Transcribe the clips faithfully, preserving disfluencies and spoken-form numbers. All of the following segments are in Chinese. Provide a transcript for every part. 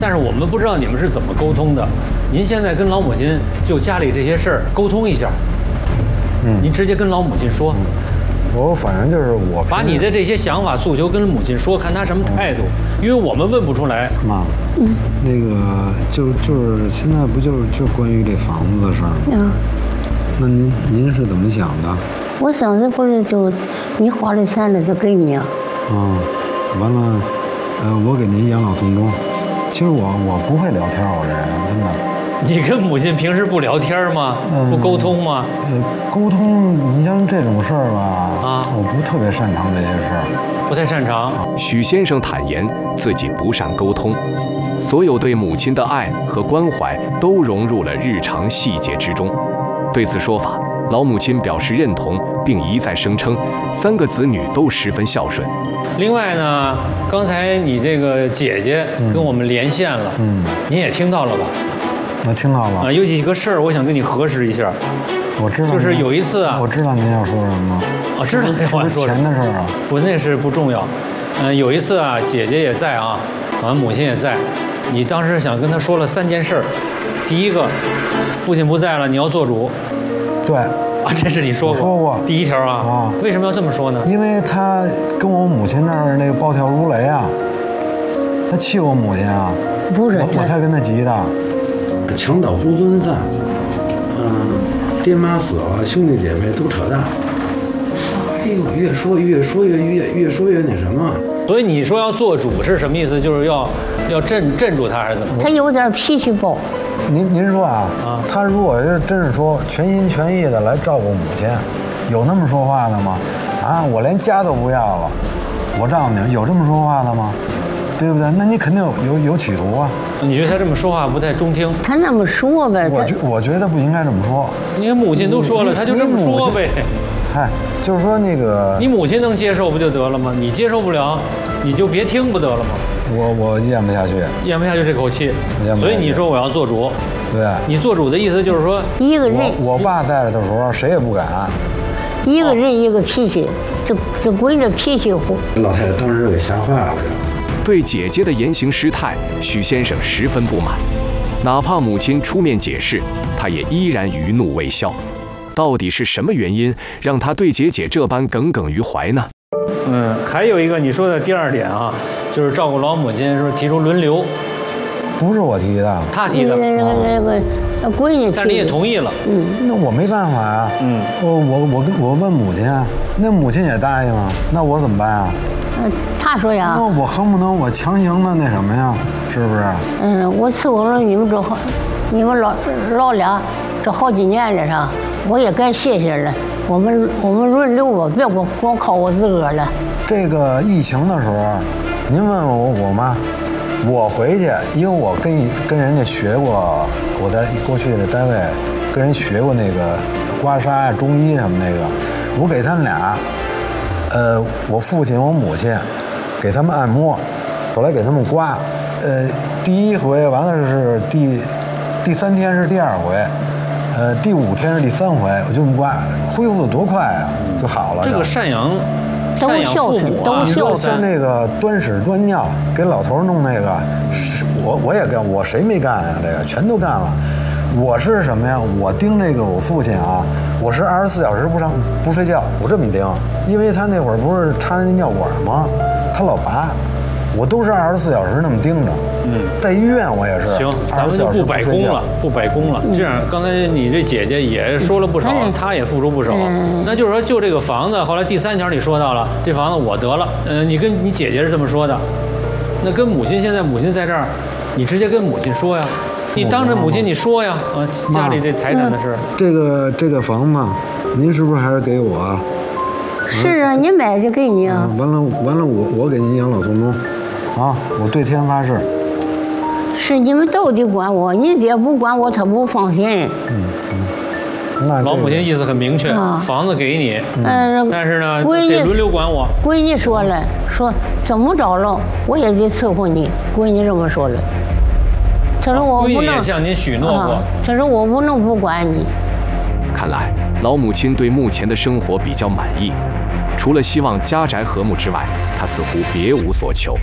但是我们不知道你们是怎么沟通的。您现在跟老母亲就家里这些事儿沟通一下，嗯，您直接跟老母亲说。嗯、 我反正就是我把你的这些想法诉求跟母亲说，看她什么态度，因为我们问不出来。 妈，嗯，那个就就是现在不就是就关于这房子的事儿吗？嗯。那您您是怎么想的？ 我想的不是就你花了钱了就给你啊。 嗯，完了，呃，我给您养老送终。其实我我不会聊天，我这人真的。 你跟母亲平时不聊天吗？嗯、不沟通吗？ 呃，沟通，你像这种事儿吧，啊，我不特别擅长这些事儿， 不太擅长。 许先生坦言自己不善沟通，所有对母亲的爱和关怀都融入了日常细节之中。对此说法，老母亲表示认同，并一再声称三个子女都十分孝顺。 另外呢，刚才你这个姐姐跟我们连线了，嗯，您也听到了吧？ 我听到了啊，有几个事儿我想跟你核实一下。 我知道， 就是有一次啊， 我知道您要说什么。 啊，知道是不是钱的事儿啊？ 不，那是不重要。嗯，有一次啊，姐姐也在啊，好像母亲也在。你当时想跟她说了三件事儿，第一个，父亲不在了，你要做主。 对。 啊，这是你说过。 说过。 第一条啊。啊。为什么要这么说呢？ 因为他跟我母亲那儿那个暴跳如雷啊，他气我母亲啊。 不是。 我我才跟他急的。 墙倒猢狲散，嗯、呃，爹妈死了，兄弟姐妹都扯淡。哎呦，越说越说越越越说越那什么。 所以你说要做主是什么意思？就是要要镇镇住他还是怎么？ 他有点脾气暴。 您您说啊，啊他如果是真是说全心全意的来照顾母亲，有那么说话的吗？啊，我连家都不要了，我照顾你，有这么说话的吗？对不对？那你肯定有有有企图啊。 你觉得他这么说话不太中听？ 他那么说呗， 我觉我觉得不应该这么说。 你看母亲都说了，他就这么说呗。 嗨，就是说那个， 你母亲能接受不就得了吗？你接受不了，你就别听不得了吗？ 我我咽不下去， 咽不下去这口气。所以你说我要做主。 对。 你做主的意思就是说， 一个人， 我我爸在的时候谁也不敢。 一个人一个脾气，这这闺女脾气虎。 老太太当时给吓坏了呀。 对姐姐的言行失态，许先生十分不满。哪怕母亲出面解释，他也依然余怒未消。到底是什么原因让他对姐姐这般耿耿于怀呢？ 嗯，还有一个你说的第二点啊，就是照顾老母亲，说提出轮流。 不是我提的， 他提的。 那个那个闺女提的。 但你也同意了。 嗯。 那我没办法啊。嗯。我我我跟我问母亲，那母亲也答应了，那我怎么办啊？ 嗯，他说呀。 那我恨不能我强行的那什么呀？是不是？ 嗯，我伺候了你们这好，你们老老俩这好几年了是，我也该谢谢了。我们我们轮流吧，别光光靠我自个儿了。 这个疫情的时候，您问问我我妈，我回去，因为我跟跟人家学过，我在过去的单位跟人学过那个刮痧呀、中医什么那个，我给他们俩，呃，我父亲我母亲，给他们按摩，后来给他们刮，呃，第一回完了是第第三天是第二回。呃，第五天是第三回，我就这么刮，恢复的多快啊，就好了。 这个赡养， 赡养父母啊， 你说像那个端屎端尿，给老头弄那个，我我也干，我谁没干啊？这个全都干了。我是什么呀？我盯这个我父亲啊，我是二十四小时不上不睡觉，我这么盯，因为他那会儿不是插那尿管吗？他老拔，我都是二十四小时那么盯着。嗯，在医院我也是。 行，咱们就不摆功了，不摆功了。这样，刚才你这姐姐也说了不少，她也付出不少。那就是说，就这个房子，后来第三条你说到了，这房子我得了。嗯，你跟你姐姐是这么说的，那跟母亲现在母亲在这儿，你直接跟母亲说呀，你当着母亲你说呀，啊，家里这财产的事。 这个这个房子，您是不是还是给我？ 是啊，你买就给你啊。 完了完了，我我给您养老送终，啊，我对天发誓。 是你们都得管我，你姐不管我，她不放心。 嗯嗯，那老母亲意思很明确，啊、房子给你，嗯，但是呢，得轮流管我。 闺女说了，说怎么着了，我也得伺候你。闺女这么说了，她说我不能。 闺女也向您许诺过， 她说我不能不管你。 看来老母亲对目前的生活比较满意，除了希望家宅和睦之外，她似乎别无所求。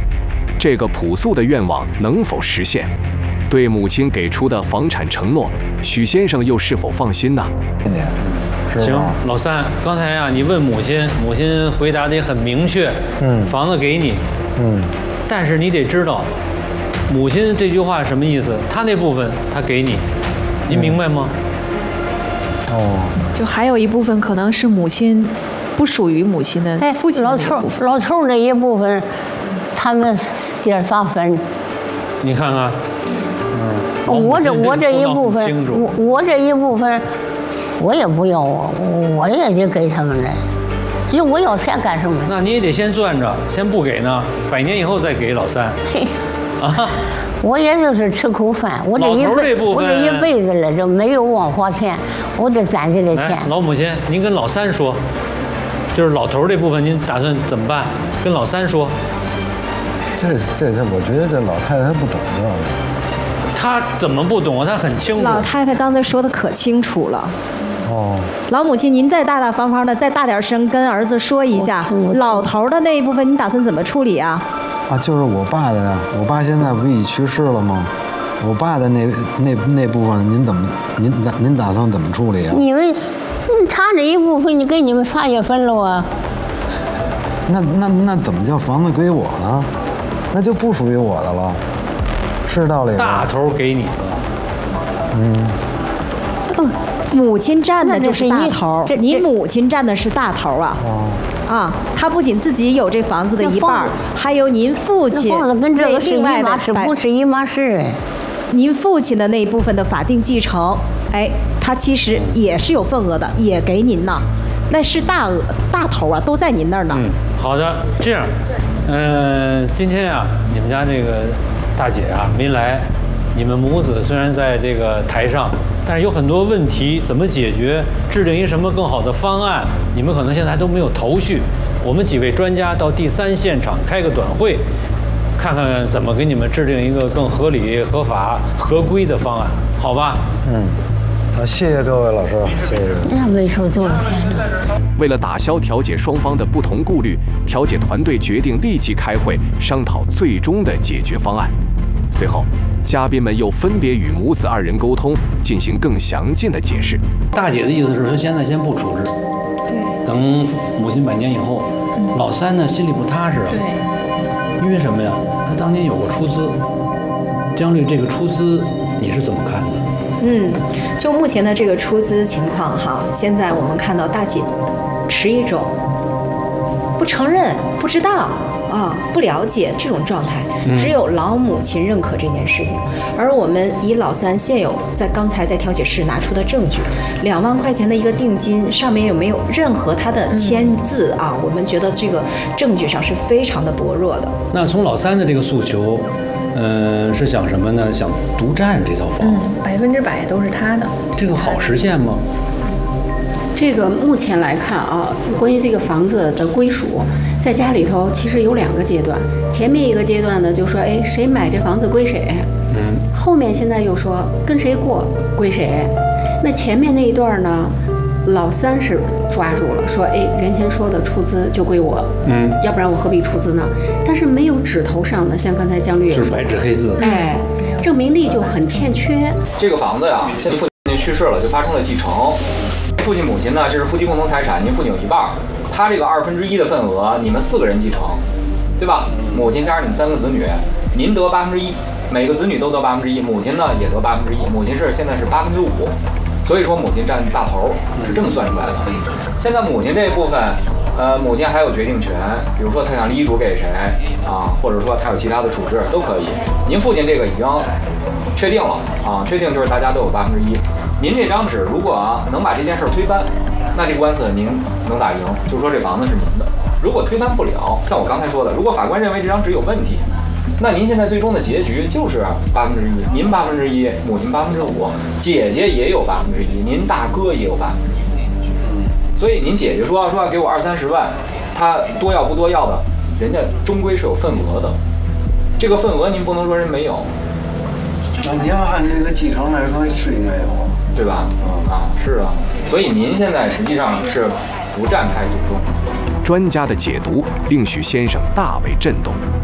这个朴素的愿望能否实现？对母亲给出的房产承诺，许先生又是否放心呢？ 行，老三，刚才啊，你问母亲，母亲回答的也很明确，嗯，房子给你，嗯，但是你得知道，母亲这句话什么意思？她那部分她给你，您明白吗？ 嗯、哦， 就还有一部分可能是母亲不属于母亲的，父亲的那一部分。 老头那一部分，他们姐仨分。 你看看。 我这我这一部分，我我这一部分，我也不要啊，我也得给他们的。其实我要钱干什么？ 那你也得先攥着，先不给呢，百年以后再给老三。嘿，啊， 我也就是吃口饭，我这一辈我这一辈子了，这没有枉花钱，我这攒下的钱。 老母亲，您跟老三说，就是老头这部分，您打算怎么办？跟老三说。 这这这，我觉得这老太太不懂这个。 他怎么不懂啊？他很清楚。 老太太刚才说的可清楚了。 哦。 老母亲，您再大大方方的，再大点声跟儿子说一下，老头的那一部分，你打算怎么处理啊？ 啊，就是我爸的，我爸现在不已去世了吗？我爸的那那那部分，您怎么您打您打算怎么处理啊？ 你们，他这一部分，你给你们仨也分了啊？ 那那那怎么叫房子归我呢？那就不属于我的了。是道理。 大头给你了， 嗯， 母亲占的就是大头，你母亲占的是大头啊。 哦。 啊，他不仅自己有这房子的一半，还有您父亲跟这个是另外的不是一码事。 您父亲的那一部分的法定继承，哎，他其实也是有份额的，也给您呢。那是大额大头啊，都在您那儿呢。 嗯，好的，这样，嗯、呃，今天啊，你们家这个。大姐啊没来，你们母子虽然在这个台上，但是有很多问题怎么解决，制定一什么更好的方案，你们可能现在还都没有头绪。我们几位专家到第三现场开个短会，看看怎么给你们制定一个更合理、合法、合规的方案，好吧？ 嗯，好，谢谢各位老师，谢谢。 那没说多少钱。 为了打消调解双方的不同顾虑，调解团队决定立即开会商讨最终的解决方案。随后，嘉宾们又分别与母子二人沟通，进行更详尽的解释。 大姐的意思是说，现在先不处置， 对， 等母亲百年以后，嗯、老三呢心里不踏实啊。 对， 因为什么呀？他当年有过出资，江律这个出资你是怎么看的？ 嗯，就目前的这个出资情况哈，现在我们看到大姐持一种不承认、不知道啊、不了解这种状态，只有老母亲认可这件事情。而我们以老三现有在刚才在调解室拿出的证据，两万块钱的一个定金，上面有没有任何他的签字啊？我们觉得这个证据上是非常的薄弱的。 那从老三的这个诉求。嗯、呃，是想什么呢？想独占这套房子， 嗯，百分之百都是他的。 这个好实现吗？ 这个目前来看啊，关于这个房子的归属，在家里头其实有两个阶段。前面一个阶段呢，就说哎，谁买这房子归谁。嗯。后面现在又说跟谁过归谁。那前面那一段呢？老三是抓住了，说哎，原先说的出资就归我，嗯，要不然我何必出资呢？但是没有指头上的，像刚才江律也说， 就是白纸黑字， 哎，证明力就很欠缺。 这个房子呀，现在父亲去世了，就发生了继承。父亲母亲呢，这是夫妻共同财产，您父亲有一半，他这个二分之一的份额，你们四个人继承，对吧？母亲加上你们三个子女，您得八分之一，每个子女都得八分之一，母亲呢也得八分之一，母亲是现在是八分之五。所以说母亲占大头是这么算出来的。现在母亲这一部分，呃，母亲还有决定权，比如说她想立遗嘱给谁啊，或者说她有其他的处置都可以。您父亲这个已经确定了啊，确定就是大家都有八分之一。您这张纸如果、啊、能把这件事推翻，那这官司您能打赢，就说这房子是您的。如果推翻不了，像我刚才说的，如果法官认为这张纸有问题，那您现在最终的结局就是八分之一，您八分之一，母亲八分之五，姐姐也有八分之一，您大哥也有八分之一。所以您姐姐说说要给我二三十万，她多要不多要的，人家终归是有份额的。这个份额您不能说人没有。 那你要按这个继承来说是应该有， 对吧？嗯啊，是啊。所以您现在实际上是不占太主动。 专家的解读令许先生大为震动。他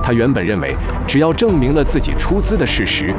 他原本认为，只要证明了自己出资的事实，